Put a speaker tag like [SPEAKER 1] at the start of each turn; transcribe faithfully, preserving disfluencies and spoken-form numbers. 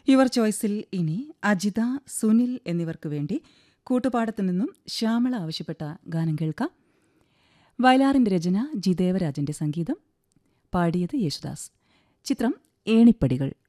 [SPEAKER 1] Your ചോയ്സിൽ ഇനി അജിത, സുനിൽ എന്നിവർക്കു വേണ്ടി കൂട്ടുപാടത്തു നിന്നും ശ്യാമള ആവശ്യപ്പെട്ട ഗാനം കേൾക്കാം. വയലാറിന്റെ രചന, ജി ദേവരാജന്റെ സംഗീതം, പാടിയത് യേശുദാസ്. ചിത്രം ഏണിപ്പടികൾ.